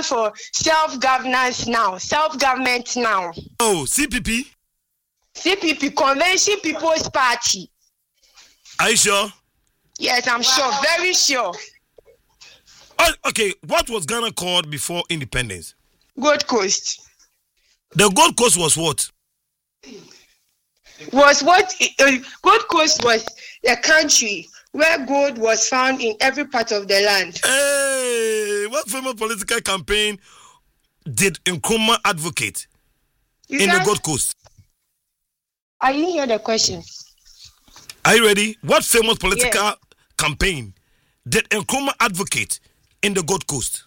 stands for self-governance now. Self-government now. Oh, CPP? CPP, Convention People's Party. Are you sure? Yes, I'm sure. Very sure. Oh, okay, what was Ghana called before independence? Gold Coast. The Gold Coast was what? Gold Coast was the country where gold was found in every part of the land. Hey, what famous political campaign did Nkrumah advocate the Gold Coast? I didn't hear the question. Are you ready? What famous political campaign did Nkrumah advocate in the Gold Coast?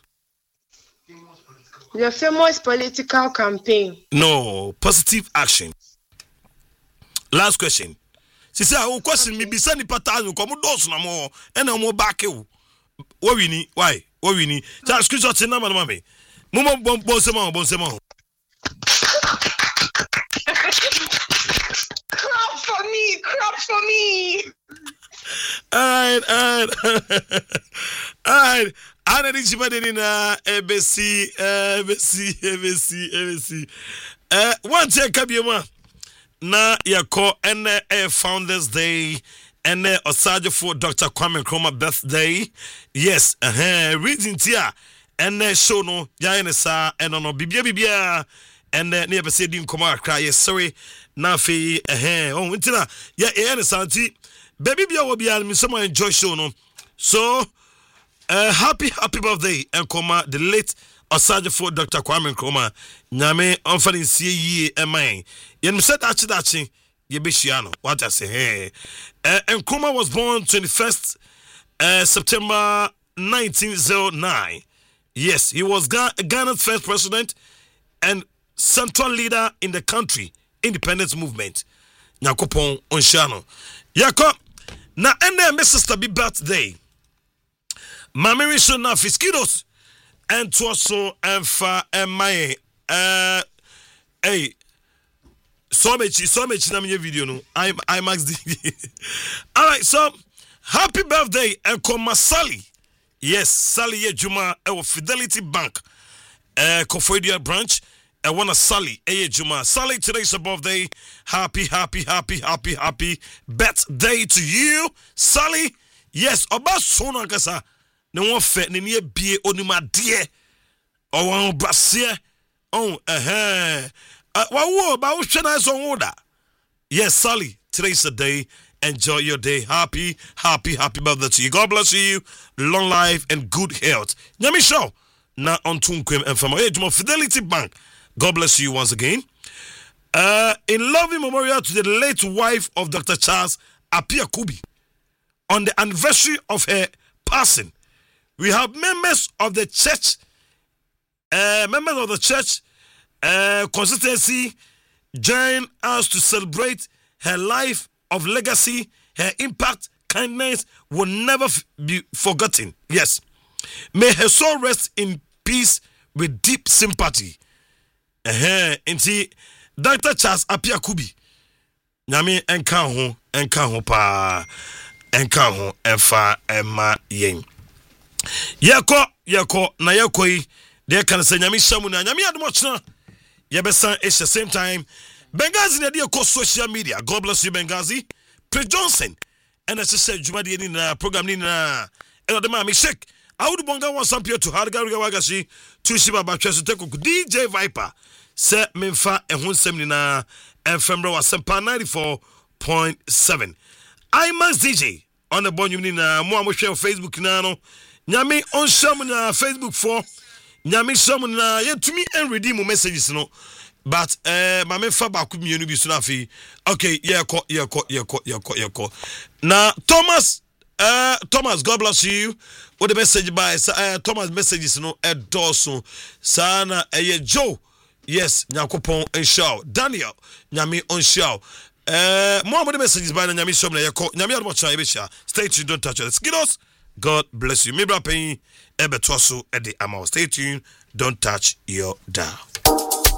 The famous political campaign. No, positive action. Last question. She said, I will question me, be sending pattern, come dos no more, and no more back. What we need? Why? What we need? Just screenshot in number, mommy. Mama, bonsema. Crop for me. All right. Ana di chibade na ABC. One check kabiema. Na yako ene Founders Day ene osaje for Dr. Kwame Nkrumah birthday. Yes, reading tia ene show no ya ene sa ene no bibia ene ne yebese di nkoma akra. Yes, sorry. Na fe oh ntina ya ene santi baby bia wo bia me some enjoy show no. So happy birthday Nkrumah, the late Osaje for Dr. Kwame Nkrumah. Nyame onfani sie yie eman. Yen said achi ye beshiano. What I say hey. Nkrumah was born 21st September 1909. Yes, he was Ghana's first president and central leader in the country independence movement. Nyakopon onshano. Yako na ende me sister be birthday. Mami Risho na fiskidos and twaso and fa and my hey so much na me video no I max the all right, so happy birthday Nkrumah Sally. Yes, Sally ye Juma Fidelity Bank Kofodia branch wanna Sally Juma. Sally, today's her birthday. Happy birthday to you, Sally. Yes, about sona kasa ne won fe ne ne bie onima de o won brasie oh ba wo hwe na so woda. Yes, Sally, today's the day. Enjoy your day. Happy birthday to you. God bless you. Long life and good health. Nyami show na on tunkwem and from Fidelity Bank. God bless you once again. In loving memorial to the late wife of Dr. Charles Appiah Kubi, on the anniversary of her passing, we have members of the church constituency join us to celebrate her life of legacy. Her impact, kindness will never be forgotten. Yes. May her soul rest in peace with deep sympathy. Inti Dr. Charles Appiah Kubi. Nyame enka ho pa. Enka ho emfa ema yen. Yeko na yekoi de kan se nyame shamu na nyame adomochna. Yebesan is the same time. Benghazi na de ko social media. God bless you Benghazi. Prince Johnson and as I said Jumadi ni na program ni na eno de ma me shake. I would bonga one sample to Harga Wagashi to Shiba Bachas to DJ Viper. Se memfa ehonsem ni na FM Raw Sempa 94.7. IMAX DJ on the bonum ni na mo amhwe Facebook na no. Nyame on sham na Facebook for Nyame sham na yetumi and redeem messages no. But my memfa ba ku mienu bi so na fi. Okay, yeko. Now Thomas, God bless you. What the message by Thomas messages no edoso sana Joe. Yes, Nyakopon and show. Daniel, Nyami on show. More the messages by Nyami Shom Yako. Nyami Admocha Ebisha. Stay tuned, don't touch it. Skidos. God bless you. Mibra Payne Ebetoso at the Amao. Stay tuned, don't touch your dial.